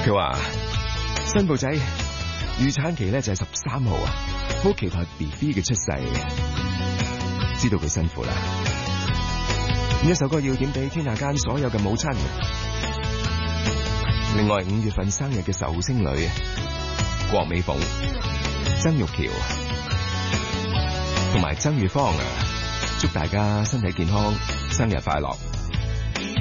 佢話新抱仔預產期咧就係13號啊，好期待 BB 嘅出世，知道佢辛苦啦。呢一首歌要點俾天下間所有嘅母親。另外5月份生日嘅壽星女郭美鳳、曾玉橋同埋曾月芳啊，祝大家身體健康，生日快樂。